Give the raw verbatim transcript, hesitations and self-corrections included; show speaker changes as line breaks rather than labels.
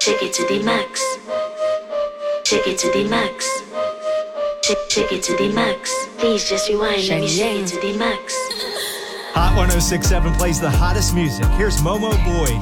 Take it to the max. Take it to the max. Take, take it to the max. Please just rewind. Let me shake it to the max.
Hot one oh six point seven plays the hottest music. Here's Momo Boyd.